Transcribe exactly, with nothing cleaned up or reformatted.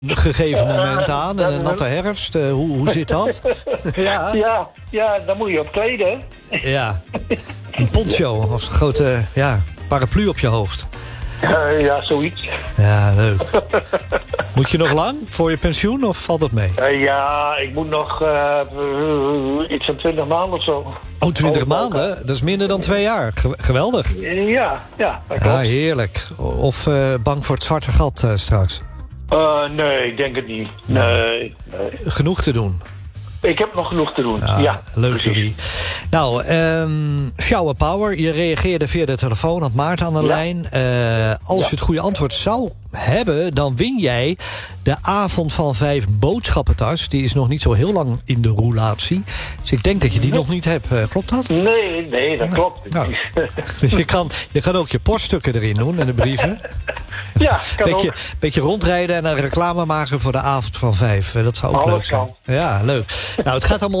gegeven moment aan. En een natte herfst, uh, hoe, hoe zit dat? ja. Ja, ja, dan moet je op kleden. Ja, een poncho of een grote ja, paraplu op je hoofd. Uh, ja, zoiets. Ja, leuk. Moet je nog lang voor je pensioen of valt dat mee? Uh, ja, ik moet nog uh, iets van twintig maanden of zo. Oh, twintig maanden? Dat is minder dan twee jaar. Ge- geweldig. Ja, ja. Dat ja, heerlijk. Of uh, bang voor het zwarte gat uh, straks? Uh, nee, ik denk het niet. Nee, nee. Genoeg te doen. Ik heb nog genoeg te doen, ja. ja. Leuk, Louis. Nou, um, Shower Power. Je reageerde via de telefoon, had Maarten aan de ja. lijn. Uh, als ja. je het goede antwoord zou hebben, dan win jij de avond van vijf boodschappentas. Die is nog niet zo heel lang in de roulatie. Dus ik denk dat je die nee. nog niet hebt. Uh, klopt dat? Nee, nee, dat klopt. Nou, dus je kan, je kan ook je poststukken erin doen en de brieven. Ja, kan beetje, ook. Beetje rondrijden en een reclame maken voor de avond van vijf. Dat zou ook Alles leuk zijn. Kan. Ja, leuk. Nou, het gaat allemaal